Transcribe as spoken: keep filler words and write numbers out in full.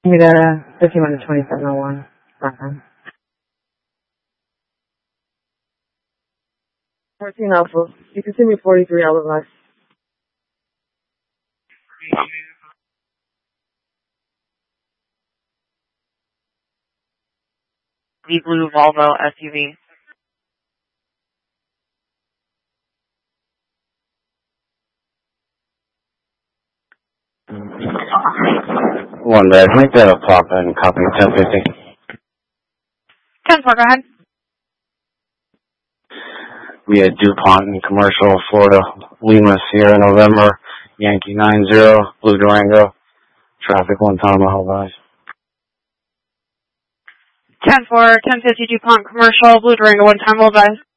We got a fifty-one to twenty-seven oh one. Uh-huh. fourteen Alpha. You can see me forty-three hour life. The blue Volvo S U V. One red. Make that a pop and copy ten fifty. ten four, go ahead. We had DuPont in Commercial, Florida, Lima, Sierra, November, Yankee nine zero, Blue Durango, traffic one time, I hope guys. ten four, ten fifty DuPont Commercial, Blue Durango, one time, will advise.